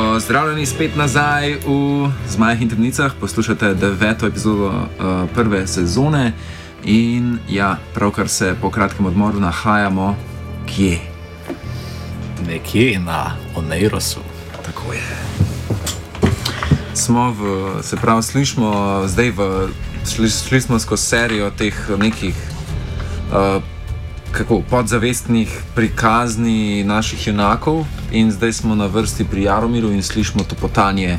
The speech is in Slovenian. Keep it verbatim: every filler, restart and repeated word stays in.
Pozdravljeni spet nazaj v Zmajah in Temnicah, poslušate deveto epizodo uh, prve sezone in ja, pravkar se po kratkem odmoru nahajamo kje? Nekje na Oneirosu. Tako je. Smo v, se pravi, slišmo zdaj v, šli, šli smo skozi serijo teh nekih uh, kako, podzavestnih prikazni naših junakov in zdaj smo na vrsti pri Jaromiru in slišimo topotanje